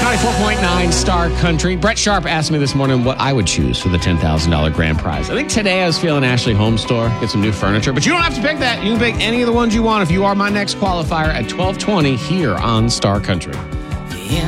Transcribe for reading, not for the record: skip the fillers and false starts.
94.9 Star Country. Brett Sharp asked me this morning what I would choose for the $10,000 grand prize. I think today I was feeling Ashley Home Store, get some new furniture. But you don't have to pick that. You can pick any of the ones you want if you are my next qualifier at 12:20 here on Star Country.